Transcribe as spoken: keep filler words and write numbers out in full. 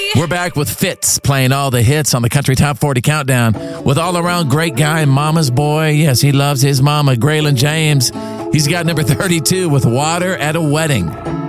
We're back with Fitz playing all the hits on the Country Top forty Countdown with all-around great guy, Mama's Boy. Yes, he loves his mama, Graylin James. He's got number thirty-two with Water at a Wedding.